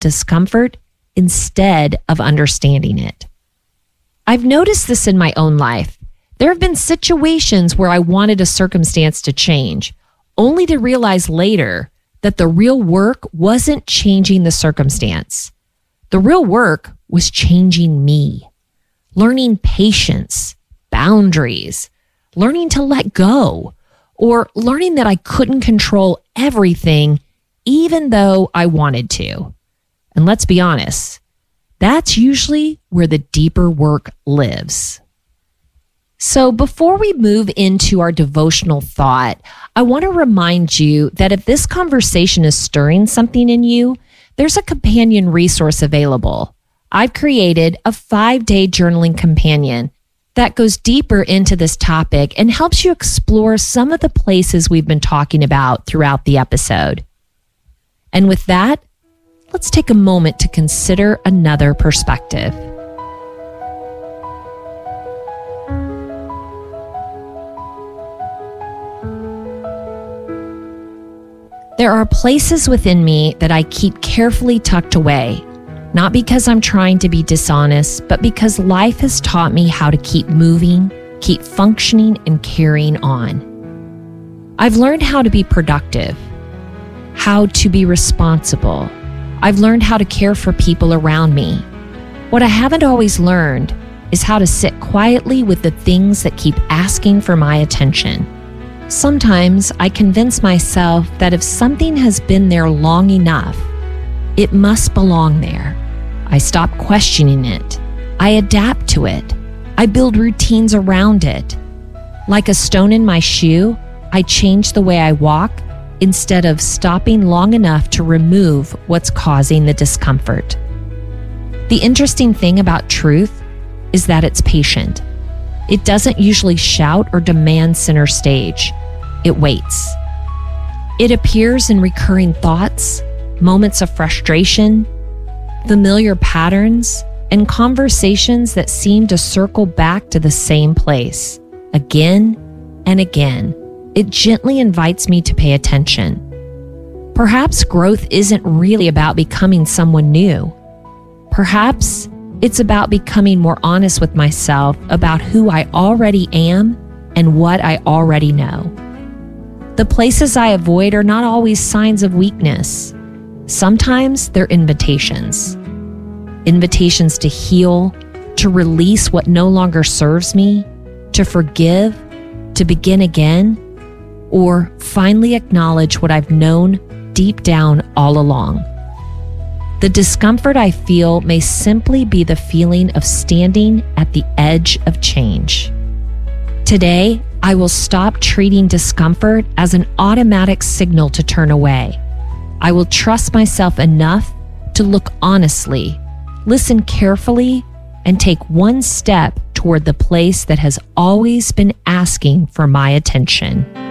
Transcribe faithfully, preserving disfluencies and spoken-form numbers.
discomfort instead of understanding it. I've noticed this in my own life. There have been situations where I wanted a circumstance to change, only to realize later that the real work wasn't changing the circumstance. The real work was changing me, learning patience, boundaries, learning to let go, or learning that I couldn't control everything even though I wanted to. And let's be honest, that's usually where the deeper work lives. So before we move into our devotional thought, I want to remind you that if this conversation is stirring something in you, there's a companion resource available. I've created a five-day journaling companion that goes deeper into this topic and helps you explore some of the places we've been talking about throughout the episode. And with that, let's take a moment to consider another perspective. There are places within me that I keep carefully tucked away, not because I'm trying to be dishonest, but because life has taught me how to keep moving, keep functioning, and carrying on. I've learned how to be productive, how to be responsible. I've learned how to care for people around me. What I haven't always learned is how to sit quietly with the things that keep asking for my attention. Sometimes I convince myself that if something has been there long enough, it must belong there. I stop questioning it. I adapt to it. I build routines around it. Like a stone in my shoe, I change the way I walk instead of stopping long enough to remove what's causing the discomfort. The interesting thing about truth is that it's patient. It doesn't usually shout or demand center stage. It waits. It appears in recurring thoughts, moments of frustration, familiar patterns, and conversations that seem to circle back to the same place again and again. It gently invites me to pay attention. Perhaps growth isn't really about becoming someone new. Perhaps it's about becoming more honest with myself about who I already am and what I already know. The places I avoid are not always signs of weakness. Sometimes they're invitations. Invitations to heal, to release what no longer serves me, to forgive, to begin again, or finally acknowledge what I've known deep down all along. The discomfort I feel may simply be the feeling of standing at the edge of change. Today, I will stop treating discomfort as an automatic signal to turn away. I will trust myself enough to look honestly, listen carefully, and take one step toward the place that has always been asking for my attention.